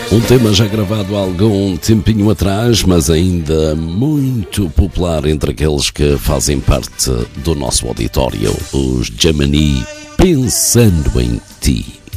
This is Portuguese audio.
Um tema já gravado há algum tempinho atrás, mas ainda muito popular entre aqueles que fazem parte do nosso auditório, os Gemini, Pensando em Ti.